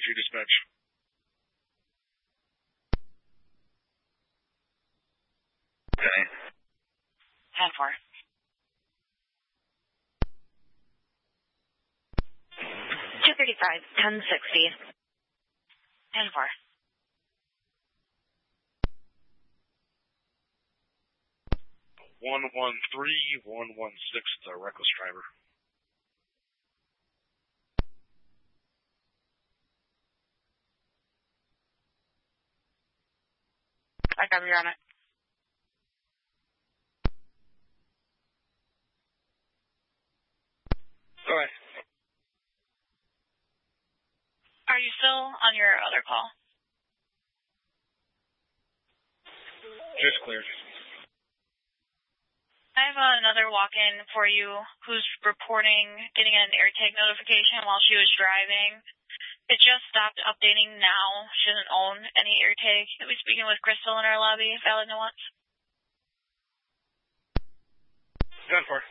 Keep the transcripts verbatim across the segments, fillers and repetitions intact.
three dispatch. Okay. ten four. two thirty-five, ten sixty. ten four. one one three, one one six, the reckless driver. I got you on it. Go ahead. Are you still on your other call? Just cleared. I have another walk-in for you who's reporting getting an AirTag notification while she was driving. It just stopped updating now. She doesn't own any AirTag. I'll be speaking with Crystal in our lobby. Valid nuance. Done for.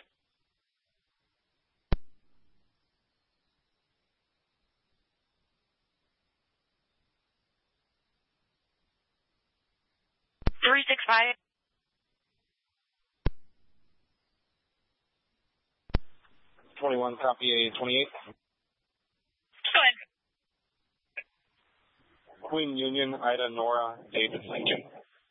three six five. twenty-one, copy a twenty-eight. Go ahead. Queen Union, Ida, Nora, David, Lincoln.